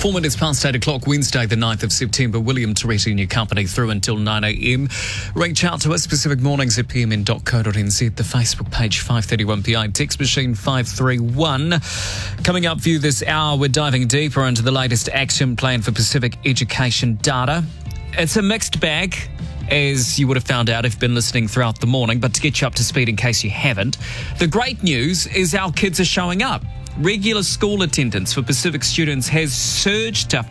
4 minutes past 8 o'clock, Wednesday, the 9th of September. William Toretti and your company through until 9 a.m. Reach out to us, Pacific Mornings at pmn.co.nz, the Facebook page 531PI, text machine 531. Coming up for you this hour, we're diving deeper into the latest action plan for Pacific education data. It's a mixed bag, as you would have found out if you've been listening throughout the morning, but to get you up to speed in case you haven't, the great news is our kids are showing up. Regular school attendance for Pacific students has surged to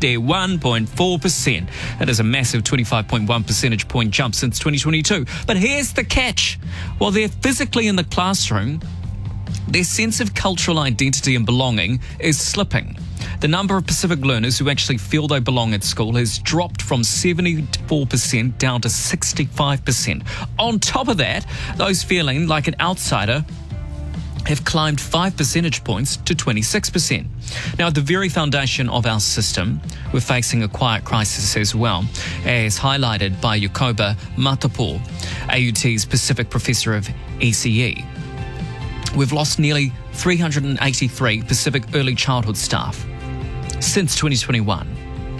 51.4%. That is a massive 25.1 percentage point jump since 2022. But here's the catch. While they're physically in the classroom, their sense of cultural identity and belonging is slipping. The number of Pacific learners who actually feel they belong at school has dropped from 74% down to 65%. On top of that, those feeling like an outsider have climbed 5 percentage points to 26%. Now, at the very foundation of our system, we're facing a quiet crisis as well, as highlighted by Yakoba Matapo, AUT's Pacific Professor of ECE. We've lost nearly 383 Pacific early childhood staff since 2021.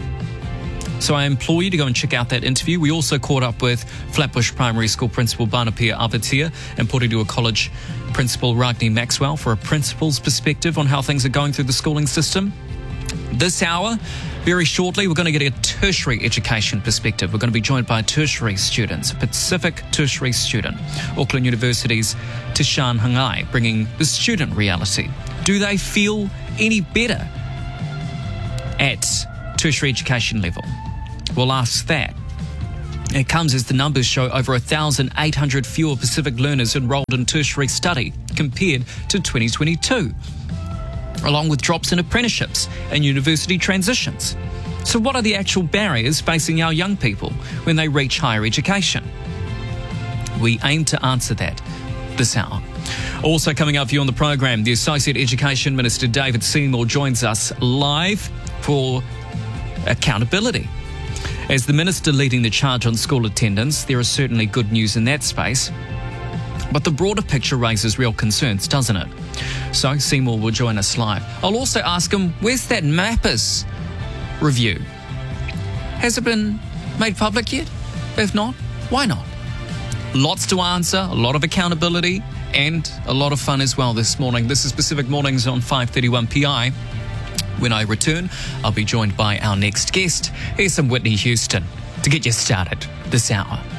So I implore you to go and check out that interview. We also caught up with Flatbush Primary School Principal Banapia Avatia and Porirua College Principal Ragni Maxwell for a principal's perspective on how things are going through the schooling system. This hour, very shortly, we're going to get a tertiary education perspective. We're going to be joined by tertiary students, a Pacific tertiary student, Auckland University's Tishan Hangai, bringing the student reality. Do they feel any better at tertiary education level? We'll ask that. It comes as the numbers show over 1,800 fewer Pacific learners enrolled in tertiary study compared to 2022, along with drops in apprenticeships and university transitions. So what are the actual barriers facing our young people when they reach higher education? We aim to answer that this hour. Also coming up for you on the program, the Associate Education Minister David Seymour joins us live for accountability. As the Minister leading the charge on school attendance, there is certainly good news in that space. But the broader picture raises real concerns, doesn't it? So Seymour will join us live. I'll also ask him, where's that MAPPERS review? Has it been made public yet? If not, why not? Lots to answer, a lot of accountability, and a lot of fun as well this morning. This is Pacific Mornings on 531PI. When I return, I'll be joined by our next guest. Here's some Whitney Houston to get you started this hour.